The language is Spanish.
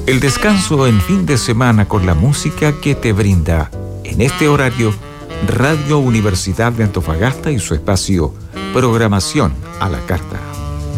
El descanso en fin de semana con la música que te brinda, en este horario, Radio Universidad de Antofagasta y su espacio Programación a la Carta.